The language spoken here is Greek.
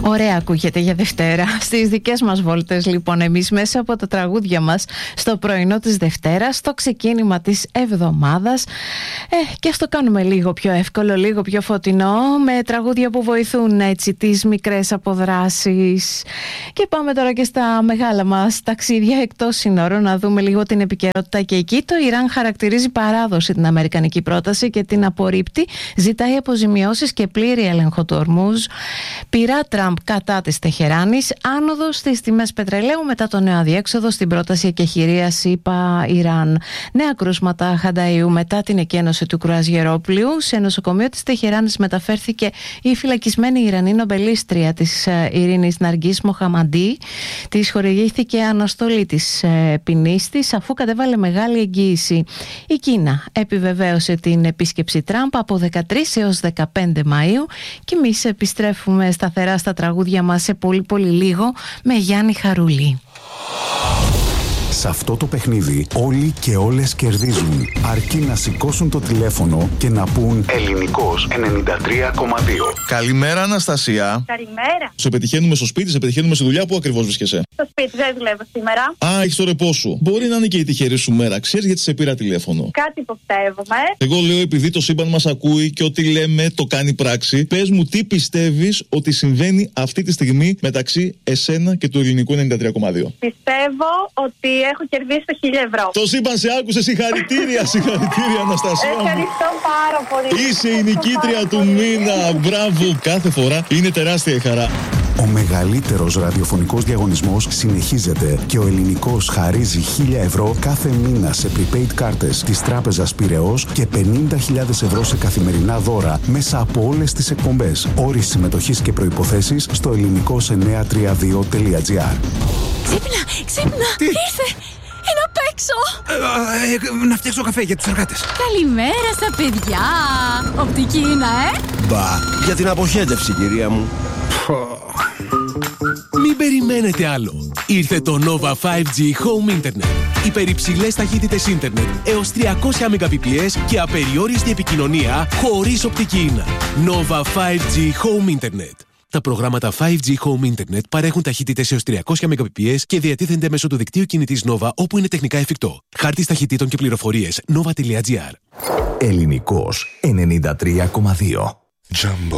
Ωραία ακούγεται για Δευτέρα. Στις δικές μας βόλτες λοιπόν εμείς μέσα από τα τραγούδια μας στο πρωινό της Δευτέρας, στο ξεκίνημα της εβδομάδας, και ας το κάνουμε λίγο πιο εύκολο, λίγο πιο φωτεινό, με τραγούδια που βοηθούν έτσι τις μικρές αποδράσεις. Και πάμε τώρα και στα μεγάλα μας ταξίδια εκτός συνόρων, να δούμε λίγο την επικαιρότητα και εκεί. Το Ιράν χαρακτηρίζει παράδοση την αμερικανική πρόταση και την απορρίπτει, ζητάει αποζημιώσεις και πλήρη έλεγχο του Ορμούζ. Πειρά Τραμπ κατά της Τεχεράνης, άνοδος στις τιμές πετρελαίου μετά το νέο αδιέξοδο στην πρόταση εκεχηρίας ΗΠΑ-Ιράν. Νέα κρούσματα Χανταϊού μετά την εκένωση του κρουαζιερόπλοιου. Σε νοσοκομείο της Τεχεράνης μεταφέρθηκε η φυλακισμένη Ιρανή νομπελίστρια της ειρήνης Ναργκίς Μοχαμαντή. Της χορηγήθηκε αναστολή της ποινής της αφού κατέβαλε μεγάλη εγγύηση. Η Κίνα επιβεβαίωσε την επίσκεψη Τραμπ από 13 έως 15 Μαΐου και εμείς επιστρέφουμε σταθερά στα τραγούδια μας σε πολύ λίγο με Γιάννη Χαρούλη. Σε αυτό το παιχνίδι όλοι και όλες κερδίζουν, αρκεί να σηκώσουν το τηλέφωνο και να πούν Ελληνικός 93,2. Καλημέρα Αναστασία. Καλημέρα. Σε πετυχαίνουμε στο σπίτι, σε πετυχαίνουμε στη δουλειά, πού ακριβώς βρίσκεσαι? Στο σπίτι, δεν δουλεύω σήμερα. Α, έχεις το ρεπό σου. Μπορεί να είναι και η τυχερή σου μέρα. Ξέρεις γιατί σε πήρα τηλέφωνο? Κάτι υποψεύομαι. Εγώ λέω επειδή το σύμπαν μας ακούει και ό,τι λέμε το κάνει πράξη. Πες μου τι πιστεύεις ότι συμβαίνει αυτή τη στιγμή μεταξύ εσένα και του Ελληνικού 93,2. Πιστεύω ότι έχω κερδίσει το 1.000 ευρώ. Το σύμπαν σε άκουσε, συγχαρητήρια, συγχαρητήρια Αναστασία. Ευχαριστώ πάρα πολύ. Είσαι η νικήτρια του μήνα. Μπράβο, κάθε φορά είναι τεράστια η χαρά. Ο μεγαλύτερος ραδιοφωνικός διαγωνισμός συνεχίζεται και ο Ελληνικός χαρίζει 1.000 ευρώ κάθε μήνα σε prepaid κάρτες της Τράπεζας Πειραιώς και 50.000 ευρώ σε καθημερινά δώρα μέσα από όλες τις εκπομπές. Όροι συμμετοχής και προϋποθέσεις στο ελληνικos932.gr. Ξύπνα! Τι? Ήρθε! Να παίξω! Να φτιάξω καφέ για τους εργάτες. Καλημέρα στα παιδιά! Οπτική είναι, Μπα, για την αποχέτευση, κυρία μου. Μην περιμένετε άλλο. Ήρθε το Nova 5G Home Internet. Υπερυψηλές ταχύτητες ίντερνετ έως 300 Mbps και απεριόριστη επικοινωνία χωρίς οπτική ίνα. Nova 5G Home Internet. Τα προγράμματα 5G Home Internet παρέχουν ταχύτητες έως 300 Mbps και διατίθενται μέσω του δικτύου κινητής Nova όπου είναι τεχνικά εφικτό. Χάρτης ταχυτήτων και πληροφορίες nova.gr. Ελληνικός 93,2. Jumbo